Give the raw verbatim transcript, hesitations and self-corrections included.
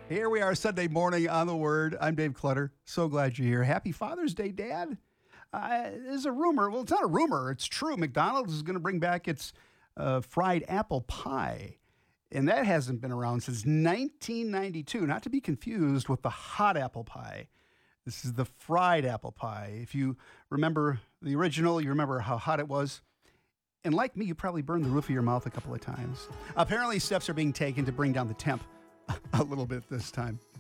Here we are Sunday morning on The Word. I'm Dave Clutter. So glad you're here. Happy Father's Day, Dad. Uh, there's a rumor. Well, it's not a rumor. It's true. McDonald's is going to bring back its uh, fried apple pie. And that hasn't been around since nineteen ninety-two. Not to be confused with the hot apple pie. This is the fried apple pie. If you remember the original, you remember how hot it was. And like me, you probably burned the roof of your mouth a couple of times. Apparently, steps are being taken to bring down the temp a little bit this time.